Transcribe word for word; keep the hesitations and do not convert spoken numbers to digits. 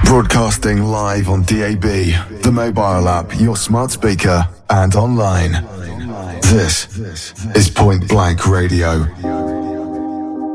Broadcasting live on D A B, the mobile app, your smart speaker, and online. This is Point Blank Radio.